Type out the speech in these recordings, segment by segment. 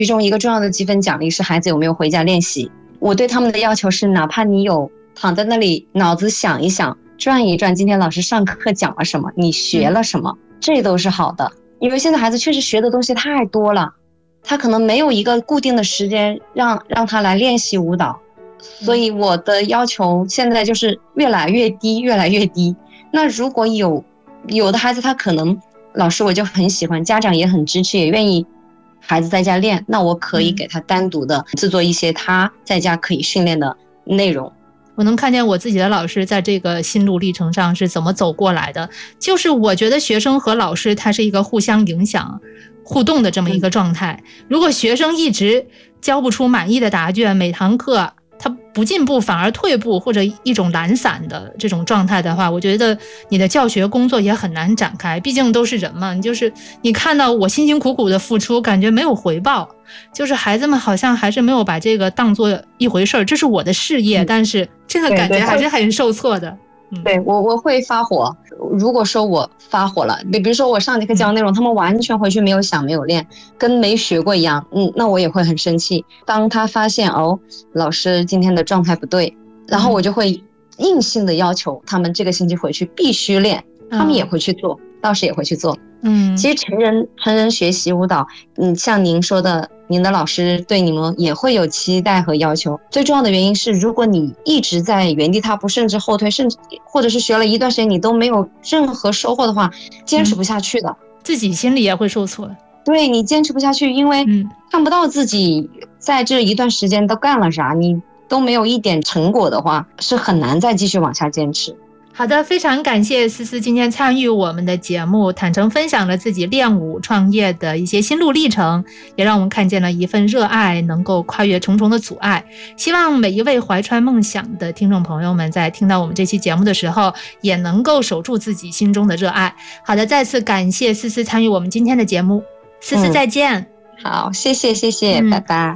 其中一个重要的积分奖励是孩子有没有回家练习。我对他们的要求是，哪怕你有躺在那里脑子想一想，转一转今天老师上课讲了什么，你学了什么，这都是好的。因为现在孩子确实学的东西太多了，他可能没有一个固定的时间让他来练习舞蹈，所以我的要求现在就是越来越低，越来越低。那如果有的孩子他可能老师我就很喜欢，家长也很支持，也愿意孩子在家练，那我可以给他单独的制作一些他在家可以训练的内容。 我能看见我自己的老师在这个心路历程上是怎么走过来的，就是我觉得学生和老师他是一个互相影响互动的这么一个状态。如果学生一直交不出满意的答卷，每堂课他不进步反而退步，或者一种懒散的这种状态的话，我觉得你的教学工作也很难展开。毕竟都是人嘛，就是你看到我辛辛苦苦的付出，感觉没有回报，就是孩子们好像还是没有把这个当做一回事儿，这是我的事业，但是这个感觉还是很受挫的。 对，我会发火。如果说我发火了，比如说我上节课教内容，他们完全回去没有想没有练，跟没学过一样，那我也会很生气。当他发现老师今天的状态不对，然后我就会硬性的要求他们这个星期回去必须练，他们也会去做，老师也会去做。其实成人学习舞蹈，像您说的，您的老师对你们也会有期待和要求。最重要的原因是，如果你一直在原地踏步，甚至后退，甚至或者是学了一段时间你都没有任何收获的话，坚持不下去的， 自己心里也会受挫。 对，你坚持不下去，因为看不到自己在这一段时间都干了啥，你都没有一点成果的话，是很难再继续往下坚持。 好的，非常感谢思思今天参与我们的节目，坦诚分享了自己练舞创业的一些心路历程，也让我们看见了一份热爱能够跨越重重的阻碍。希望每一位怀揣梦想的听众朋友们在听到我们这期节目的时候，也能够守住自己心中的热爱。好的，再次感谢思思参与我们今天的节目，思思再见。 好，谢谢，拜拜。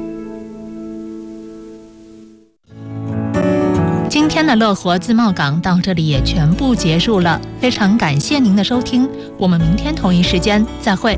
今天的乐活自贸港到这里也全部结束了，非常感谢您的收听，我们明天同一时间再会。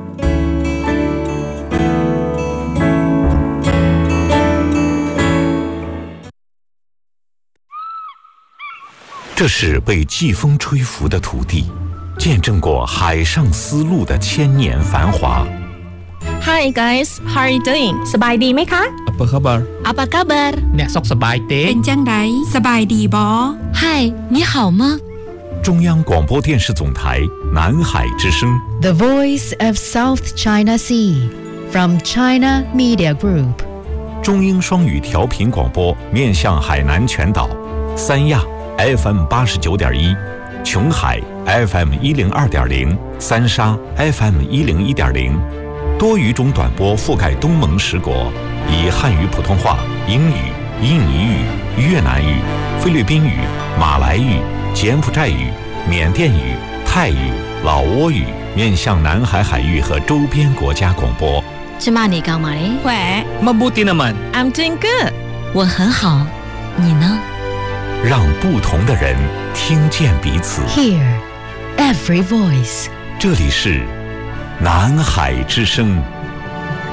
这是被季风吹拂的土地，见证过海上丝路的千年繁华。 Hi guys, how are you doing? สบายดีไหมคะ Apa khabar? Apa kabar? អ្នកសុខសប្បាយទេเป็นจังไดสบายดีบ่ Hi, 你好吗？ 中央广播电视总台南海之声 The Voice of South China Sea from China Media Group 中英双语调频广播，面向海南全岛，三亚 FM 89.1，琼海 FM 102.0，三沙 FM 101.0，多语种短波覆盖东盟10国，以汉语、普通话、英语、印尼语、越南语、菲律宾语、马来语、柬埔寨语、缅甸语、泰语、老挝语面向南海海域和周边国家广播。 这嘛你干嘛嘞？喂 Mabuti naman. I'm doing good. 我很好，你呢？ 让不同的人听见彼此。 Hear every voice. 这里是南海之声。